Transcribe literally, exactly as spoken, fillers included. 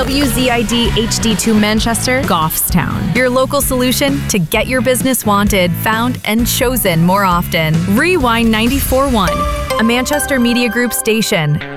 W Z I D H D two Manchester, Goffstown. Your local solution to get your business wanted, found, and chosen more often. Rewind ninety-four point one, a Manchester Media Group station.